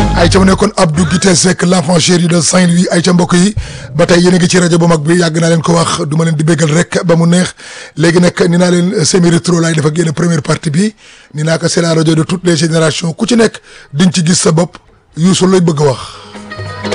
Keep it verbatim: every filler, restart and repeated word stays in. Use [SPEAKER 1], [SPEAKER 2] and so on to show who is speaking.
[SPEAKER 1] ay ca mu nekkoon Abdou Guité Seck l'enfant chéri de Saint-Louis ay ca mbokk yi ba tey yéen a ngi ci rajo bu mag bi yàgg naa leen ko wax du ma leen di béggal rek ba mu neex léegi nag ni naa leen semi rétro laay def ak yéen première partie bi ni naa ko c'est la rajo de toutes les générations ku ci nekk diñ ci gis sa bopp Youssou lay bëgg a wax